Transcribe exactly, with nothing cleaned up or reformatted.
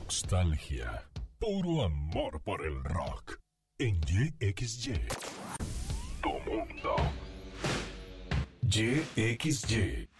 Rockstalgia. Puro amor por el rock. En Y X Y. Tu mundo. Y X Y.